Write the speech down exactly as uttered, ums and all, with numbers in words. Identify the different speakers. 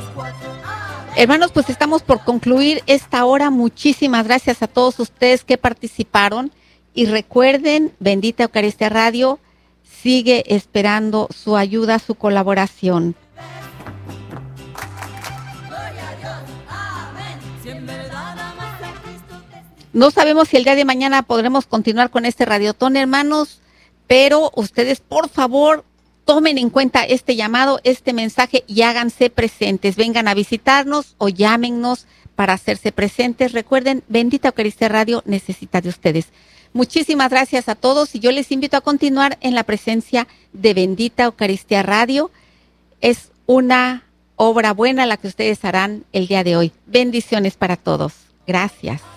Speaker 1: Hermanos, pues estamos por concluir esta hora. Muchísimas gracias a todos ustedes que participaron. Y recuerden, Bendita Eucaristía Radio sigue esperando su ayuda, su colaboración. No sabemos si el día de mañana podremos continuar con este radiotón, hermanos, pero ustedes, por favor, tomen en cuenta este llamado, este mensaje y háganse presentes. Vengan a visitarnos o llámennos para hacerse presentes. Recuerden, Bendita Eucaristía Radio necesita de ustedes. Muchísimas gracias a todos y yo les invito a continuar en la presencia de Bendita Eucaristía Radio. Es una obra buena la que ustedes harán el día de hoy. Bendiciones para todos. Gracias.